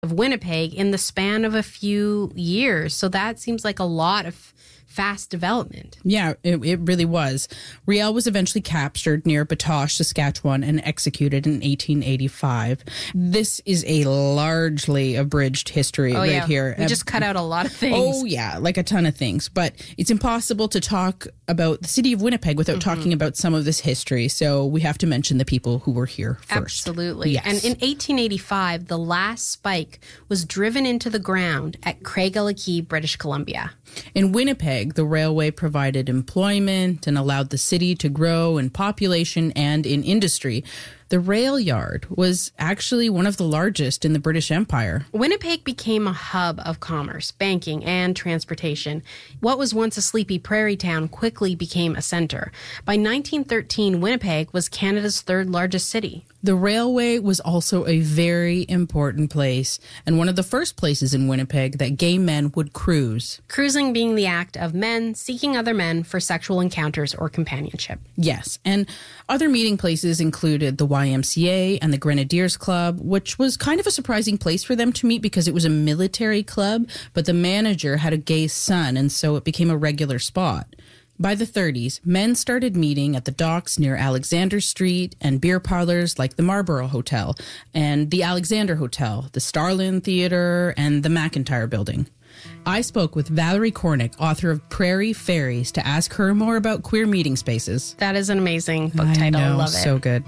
of Winnipeg in the span of a few years. So that seems like a lot of fast development. Yeah, it really was. Riel was eventually captured near Batoche, Saskatchewan, and executed in 1885. This is a largely abridged history here. We just cut out a lot of things. Oh, yeah, like a ton of things. But it's impossible to talk about the city of Winnipeg without talking about some of this history. So we have to mention the people who were here first. Absolutely. Yes. And in 1885, the last spike was driven into the ground at Craigellachie, British Columbia. In Winnipeg, the railway provided employment and allowed the city to grow in population and in industry. The rail yard was actually one of the largest in the British Empire. Winnipeg became a hub of commerce, banking, and transportation. What was once a sleepy prairie town quickly became a center. By 1913, Winnipeg was Canada's third largest city. The railway was also a very important place and one of the first places in Winnipeg that gay men would cruise. Cruising being the act of men seeking other men for sexual encounters or companionship. Yes, and other meeting places included the YMCA and the Grenadiers Club, which was kind of a surprising place for them to meet because it was a military club, but the manager had a gay son, and so it became a regular spot. By the 30s, men started meeting at the docks near Alexander Street and beer parlors like the Marlborough Hotel and the Alexander Hotel, the Starland Theatre, and the McIntyre Building. I spoke with Valerie Cornick, author of Prairie Fairies, to ask her more about queer meeting spaces. That is an amazing book title. I know, love it. So good.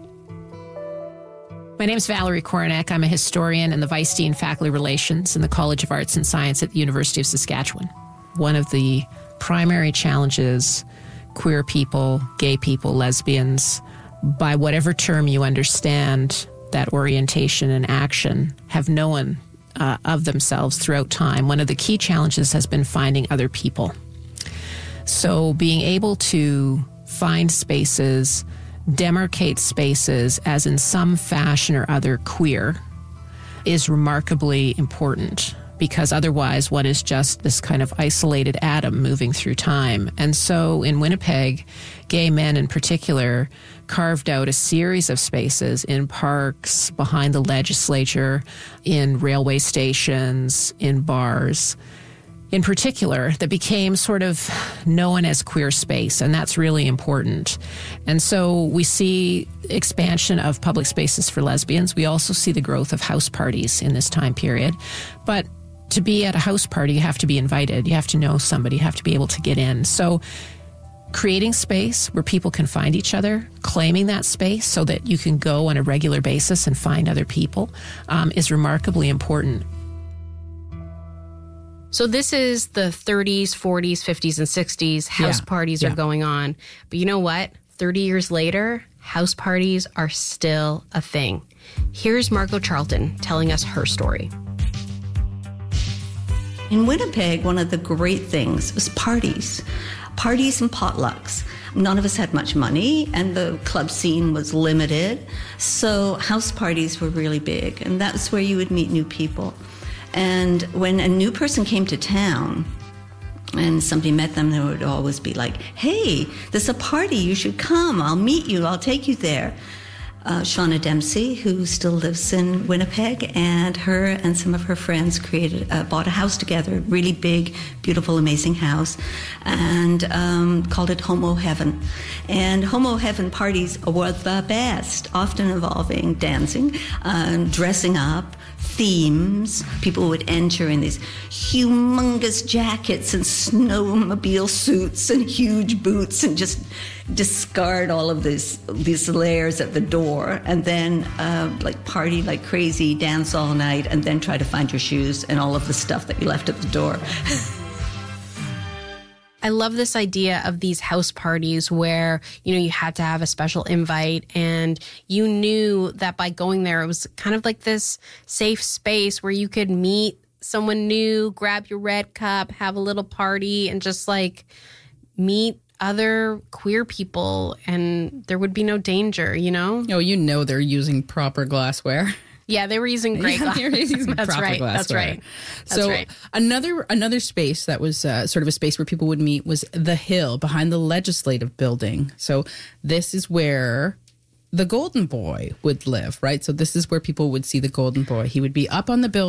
My name is Valerie Cornick. I'm a historian and the Vice Dean Faculty Relations in the College of Arts and Science at the University of Saskatchewan. One of the primary challenges queer people, gay people, lesbians, by whatever term you understand that orientation and action, have known of themselves throughout time. One of the key challenges has been finding other people. So being able to find spaces, demarcate spaces as in some fashion or other queer is remarkably important, because otherwise one is just this kind of isolated atom moving through time. And so in Winnipeg, gay men in particular carved out a series of spaces in parks, behind the legislature, in railway stations, in bars, in particular, that became sort of known as queer space, and that's really important. And so we see expansion of public spaces for lesbians. We also see the growth of house parties in this time period. But to be at a house party, you have to be invited. You have to know somebody. You have to be able to get in. So creating space where people can find each other, claiming that space so that you can go on a regular basis and find other people is remarkably important. So this is the 30s, 40s, 50s, and 60s. House parties are going on. But you know what? 30 years later, house parties are still a thing. Here's Margot Charlton telling us her story. In Winnipeg, one of the great things was parties and potlucks. None of us had much money, and the club scene was limited, so house parties were really big, and that's where you would meet new people. And when a new person came to town and somebody met them, they would always be like, hey, there's a party, you should come, I'll meet you, I'll take you there. Shauna Dempsey, who still lives in Winnipeg, and her and some of her friends bought a house together, a really big, beautiful, amazing house, and called it Homo Heaven. And Homo Heaven parties were the best, often involving dancing, dressing up, themes. People would enter in these humongous jackets and snowmobile suits and huge boots and just discard all of these layers at the door, and then party like crazy, dance all night, and then try to find your shoes and all of the stuff that you left at the door. I love this idea of these house parties where, you had to have a special invite, and you knew that by going there, it was kind of like this safe space where you could meet someone new, grab your red cup, have a little party, and just meet other queer people, and there would be no danger, Oh, they're using proper glassware. Yeah, they were using great glass. They were using That's proper right. glassware. That's right. So another space that was sort of a space where people would meet was the Hill behind the Legislative Building. So this is where the Golden Boy would live, right? So this is where people would see the Golden Boy. He would be up on the building.